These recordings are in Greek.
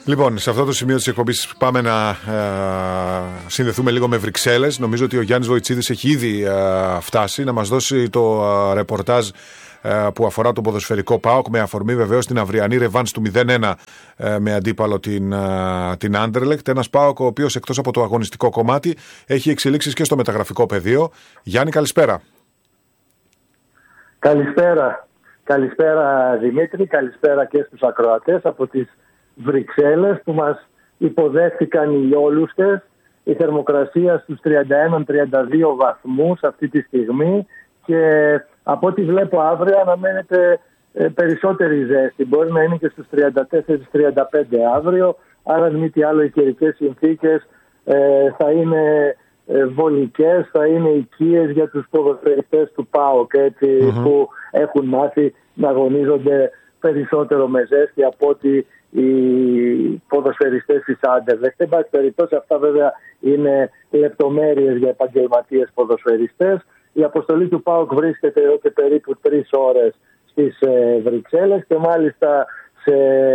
Λοιπόν, σε αυτό το σημείο της εκπομπής πάμε να συνδεθούμε λίγο με Βρυξέλλες. Νομίζω ότι ο Γιάννης Βοητσίδης έχει ήδη φτάσει να μας δώσει το ρεπορτάζ που αφορά το ποδοσφαιρικό ΠΑΟΚ, με αφορμή βεβαίως την αυριανή ρεβάνς του 0-1 με αντίπαλο την Άντερλεκτ. Ένας ΠΑΟΚ ο οποίος εκτός από το αγωνιστικό κομμάτι έχει εξελίξεις και στο μεταγραφικό πεδίο. Γιάννη, καλησπέρα. Καλησπέρα Δημήτρη, καλησπέρα και στους ακροατές από τις Βρυξέλλες που μας υποδέχτηκαν οι ηλιόλουστες. Η θερμοκρασία στους 31-32 βαθμούς αυτή τη στιγμή και από ό,τι βλέπω αύριο αναμένεται περισσότερη ζέστη. Μπορεί να είναι και στους 34-35 αύριο, άρα αν μη τι άλλο οι καιρικές συνθήκες θα είναι βολικές, θα είναι οικίες για τους ποδοσφαιριστές του ΠΑΟΚ, που έχουν μάθει να αγωνίζονται περισσότερο με ζέστη από ότι οι ποδοσφαιριστές της Άντερλεκτ. Εν πάση περιπτώσει, αυτά βέβαια είναι λεπτομέρειες για επαγγελματίες ποδοσφαιριστές. Η αποστολή του ΠΑΟΚ βρίσκεται εδώ και περίπου 3 ώρες στις Βρυξέλλες και μάλιστα σε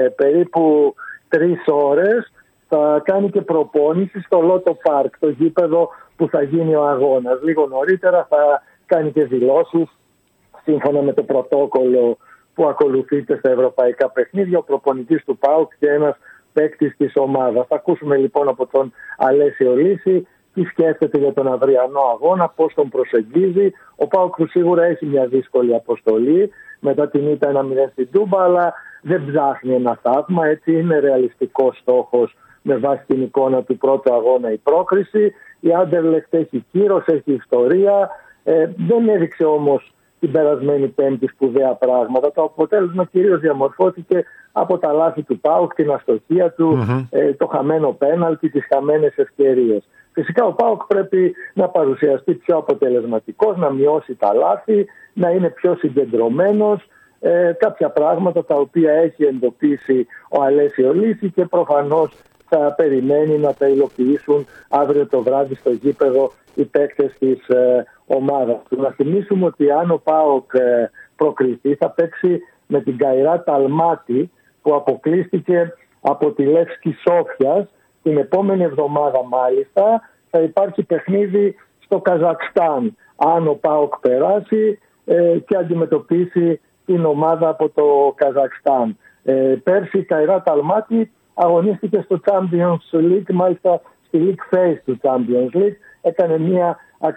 περίπου 3 ώρες θα κάνει και προπόνηση στο Λότο Πάρκ, το γήπεδο που θα γίνει ο αγώνας. Λίγο νωρίτερα θα κάνει και δηλώσεις σύμφωνα με το πρωτόκολλο που ακολουθείται στα ευρωπαϊκά παιχνίδια, ο προπονητής του ΠΑΟΚ και ένας παίκτης της ομάδας. Θα ακούσουμε λοιπόν από τον Αλέσιο Λύση τι σκέφτεται για τον αυριανό αγώνα, πώς τον προσεγγίζει. Ο ΠΑΟΚ που σίγουρα έχει μια δύσκολη αποστολή μετά την ήττα 1-0 στην Τούμπα, αλλά δεν ψάχνει ένα θαύμα. Έτσι είναι ρεαλιστικός στόχος με βάση την εικόνα του πρώτου αγώνα η πρόκριση. Η Άντερλεκτ έχει κύρος, έχει ιστορία. Δεν έδειξε όμως την περασμένη Πέμπτη σπουδαία πράγματα. Το αποτέλεσμα κυρίως διαμορφώθηκε από τα λάθη του ΠΑΟΚ, την αστοχία του, το χαμένο πέναλτι, τις χαμένες ευκαιρίες. Φυσικά ο ΠΑΟΚ πρέπει να παρουσιαστεί πιο αποτελεσματικός, να μειώσει τα λάθη, να είναι πιο συγκεντρωμένος. Κάποια πράγματα τα οποία έχει εντοπίσει ο Αλέσιο Λύση και προφανώς θα περιμένει να τα υλοποιήσουν αύριο το βράδυ στο γήπεδο οι παίκτες της ομάδας. Να θυμίσουμε ότι αν ο ΠΑΟΚ προκριθεί θα παίξει με την Καϊράτ Αλμάτι που αποκλείστηκε από τη Λεύσκη Σόφιας. Την επόμενη εβδομάδα μάλιστα θα υπάρχει παιχνίδι στο Καζακστάν αν ο ΠΑΟΚ περάσει και αντιμετωπίσει την ομάδα από το Καζακστάν. Πέρσι η Καϊράτ Αλμάτι αγωνίστηκε στο Champions League, μάλιστα στη League Phase του Champions League, έκανε μια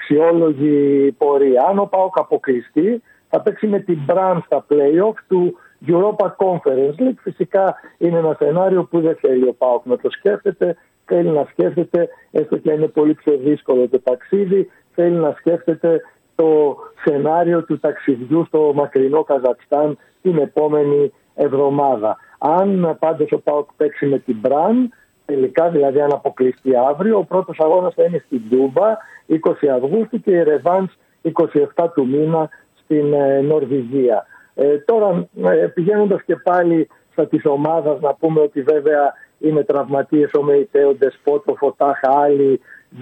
αξιόλογη πορεία. Αν ο ΠΑΟΚ αποκλειστεί θα παίξει με την Μπραν στα play-off του Europa Conference League. Φυσικά είναι ένα σενάριο που δεν θέλει ο ΠΑΟΚ να το σκέφτεται. Θέλει να σκέφτεται, έστω και είναι πολύ πιο δύσκολο το ταξίδι, θέλει να σκέφτεται το σενάριο του ταξιδιού στο μακρινό Καζακστάν την επόμενη εβδομάδα. Αν πάντως ο ΠΑΟΚ παίξει με την Μπραν, τελικά δηλαδή αν αποκλειστεί αύριο, ο πρώτος αγώνας θα είναι στην Τούμπα 20 Αυγούστου και η ρεβάνς 27 του μήνα στην Νορβηγία. Τώρα πηγαίνοντας και πάλι στα της ομάδας, να πούμε ότι βέβαια είναι τραυματίες ο ΜΕΙΤΕ, ο Ντεσπότ, ο Φωτάχα, άλλοι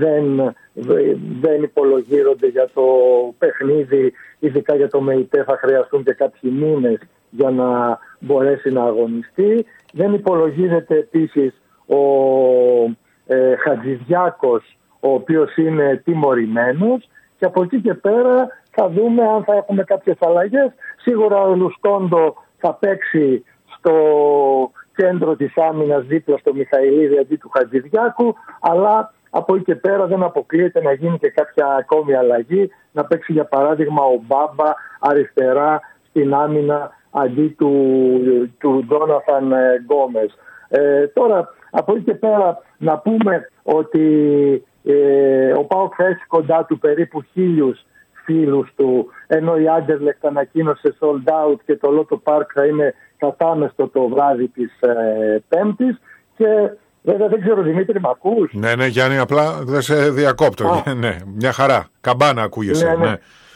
δεν υπολογίζονται για το παιχνίδι. Ειδικά για το ΜΕΙΤΕ θα χρειαστούν και κάποιοι μήνες για να μπορέσει να αγωνιστεί. Δεν υπολογίζεται επίσης ο Χατζηδιάκος, ο οποίος είναι τιμωρημένος, και από εκεί και πέρα θα δούμε αν θα έχουμε κάποιες αλλαγές. Σίγουρα ο Λουσκόντο θα παίξει στο κέντρο της άμυνας δίπλα στο Μιχαηλίδη αντί του Χατζηδιάκου, αλλά από εκεί και πέρα δεν αποκλείεται να γίνει και κάποια ακόμη αλλαγή, να παίξει για παράδειγμα ο Μπάμπα αριστερά στην άμυνα αντί του Τζόναθαν Γκόμες. Τώρα από εκεί και πέρα να πούμε ότι ο ΠΑΟΚ θα έχει κοντά του περίπου 1.000 φίλους του, ενώ η Άντερλεκτ ανακοίνωσε sold out και το Λότο Πάρκ θα είναι κατάμεστο το βράδυ της Πέμπτης. Και βέβαια δεν ξέρω, Δημήτρη, μ' ακούς? Ναι, Γιάννη, απλά δεν σε διακόπτω. Ναι, μια χαρά, καμπάνα ακούγεσαι. Ναι.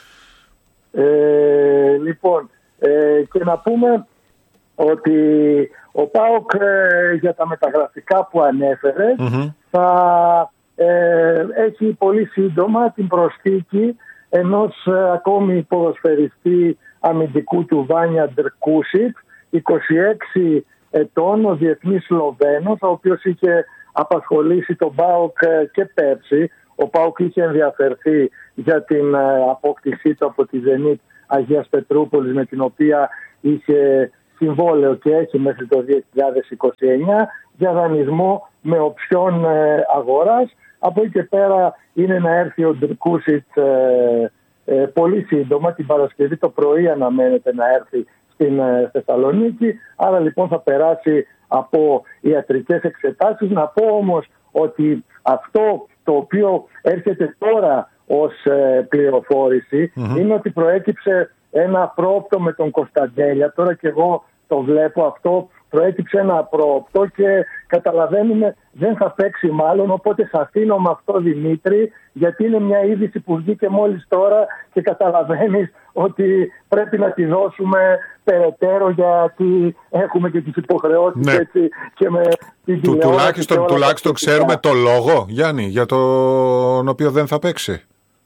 Λοιπόν, και να πούμε ότι ο ΠΑΟΚ για τα μεταγραφικά που ανέφερε θα έχει πολύ σύντομα την προσθήκη ενός ακόμη ποδοσφαιριστή αμυντικού του, Βάνια Ντερκούσιτ, 26 ετών, ο διεθνής Σλοβαίνος, ο οποίος είχε απασχολήσει τον ΠΑΟΚ και πέρσι. Ο ΠΑΟΚ είχε ενδιαφερθεί για την απόκτησή του από τη Zenit Αγίας Πετρούπολης, με την οποία είχε συμβόλαιο και έχει μέχρι το 2029 για δανεισμό με οψιόν αγοράς. Από εκεί και πέρα είναι να έρθει ο Ντρκούσιτς πολύ σύντομα, την Παρασκευή το πρωί αναμένεται να έρθει στην Θεσσαλονίκη. Άρα λοιπόν θα περάσει από ιατρικές εξετάσεις. Να πω όμως ότι αυτό το οποίο έρχεται τώρα ως πληροφόρηση είναι ότι προέκυψε ένα πρόοπτο με τον Κωνσταντέλια. Τώρα και εγώ το βλέπω αυτό, προέκυψε ένα πρόοπτο και καταλαβαίνουμε δεν θα παίξει μάλλον, οπότε θα αφήνω με αυτό, Δημήτρη, γιατί είναι μια είδηση που βγήκε μόλις τώρα και καταλαβαίνεις ότι πρέπει να τη δώσουμε περαιτέρω, γιατί έχουμε και τις υποχρεώσεις, έτσι, και με την τηλεόραση. Τουλάχιστον ξέρουμε το λόγο, Γιάννη, για τον οποίο δεν θα παίξει.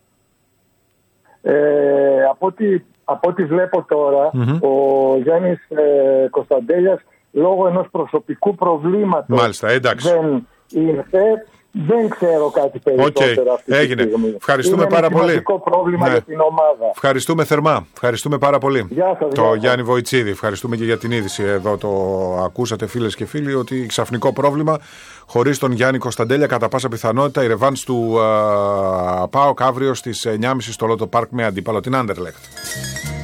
Από ό,τι βλέπω τώρα, ο Γιάννης Κωνσταντέλιας λόγω ενός προσωπικού προβλήματος δεν ήρθε. Δεν ξέρω κάτι περισσότερο αυτή τη στιγμή. Ευχαριστούμε πάρα πολύ. Είναι σημαντικό πρόβλημα για την ομάδα. Ευχαριστούμε θερμά. Ευχαριστούμε πάρα πολύ. Γεια σας, το Γιάννη Βοητσίδη. Ευχαριστούμε και για την είδηση. Εδώ το ακούσατε, φίλες και φίλοι, ότι ξαφνικό πρόβλημα χωρίς τον Γιάννη Κωνσταντέλια. Κατά πάσα πιθανότητα η ρεβάνς του ΠΑΟΚ αύριο στις 9.30 στο Λότο Πάρκ με αντίπαλο την Άντερλεχτ.